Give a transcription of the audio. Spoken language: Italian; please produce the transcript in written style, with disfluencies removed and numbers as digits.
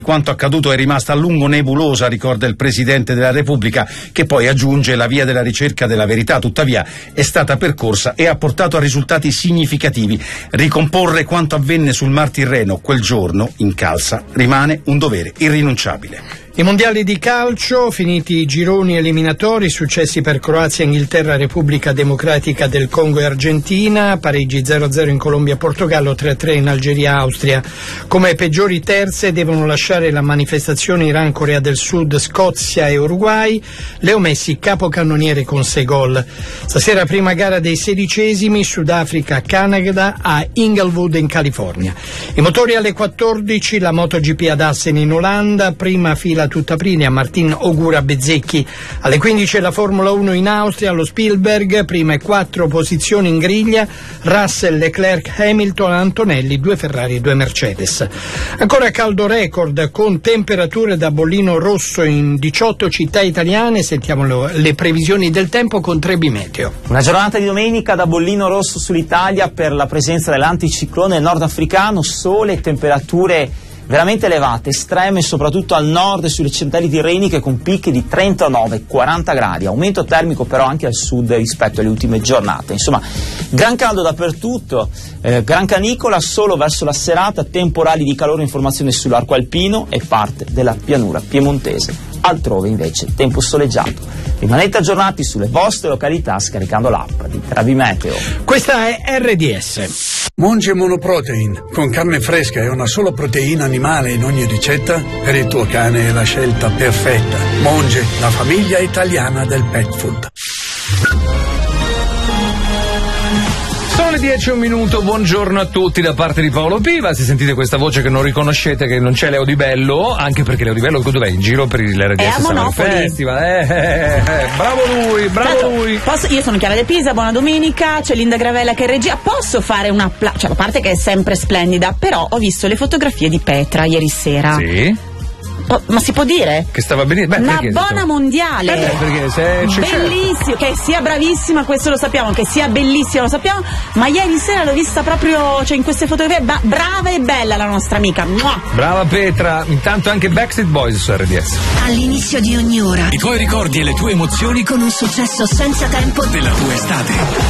Quanto accaduto è rimasta a lungo nebulosa, ricorda il Presidente della Repubblica, che poi aggiunge: la via della ricerca della verità, tuttavia, è stata percorsa e ha portato a risultati significativi. Ricomporre quanto avvenne sul Mar Tirreno quel giorno, in Calza, rimane un dovere irrinunciabile. I mondiali di calcio, finiti i gironi eliminatori, successi per Croazia, Inghilterra, Repubblica Democratica del Congo e Argentina, pareggi 0-0 in Colombia, Portogallo, 3-3 in Algeria, Austria. Come peggiori terze devono lasciare la manifestazione Iran, Corea del Sud, Scozia e Uruguay. Leo Messi, capocannoniere con 6 gol. Stasera prima gara dei 16esimi, Sudafrica, Canada a Inglewood in California. I motori alle 14, la MotoGP ad Assen in Olanda, prima fila tutta Aprilia, Martin Ogura Bezzecchi. Alle 15 la Formula 1 in Austria, allo Spielberg, prime 4 posizioni in griglia, Russell, Leclerc, Hamilton, Antonelli, 2 Ferrari e 2 Mercedes. Ancora caldo record con temperature da bollino rosso in 18 città italiane. Sentiamo le previsioni del tempo con Trebi Meteo. Una giornata di domenica da bollino rosso sull'Italia per la presenza dell'anticiclone nordafricano, sole e temperature veramente elevate, estreme soprattutto al nord e sulle centrali tirreniche con picchi di 39-40 gradi, aumento termico però anche al sud rispetto alle ultime giornate. Insomma, gran caldo dappertutto, gran canicola solo verso la serata, temporali di calore, informazione sull'arco alpino e parte della pianura piemontese. Altrove invece tempo soleggiato. Rimanete aggiornati sulle vostre località scaricando l'app di Trebi Meteo. Questa è RDS. Monge Monoprotein, con carne fresca e una sola proteina animale in ogni ricetta, per il tuo cane è la scelta perfetta. Monge, la famiglia italiana del pet food. Sono le 10:01, buongiorno a tutti da parte di Paolo Piva. Se sentite questa voce che non riconoscete, che non c'è Leo Di Bello, anche perché Leo Di Bello dov'è? In giro per l'RDS Summer Festival. Bravo lui, bravo lui. Io sono Chiara De Pisa, buona domenica, c'è Linda Gravella che è regia. Posso fare cioè, a parte che è sempre splendida, però ho visto le fotografie di Petra ieri sera. Sì. Ma si può dire? Che stava benissimo. Una buona mondiale. Bellissimo, che sia bravissima, questo lo sappiamo, che sia bellissima lo sappiamo, ma ieri sera l'ho vista proprio, cioè in queste fotografie, brava e bella la nostra amica. Brava Petra, intanto anche Backstreet Boys su RDS. All'inizio di ogni ora i tuoi ricordi e le tue emozioni con un successo senza tempo della tua estate.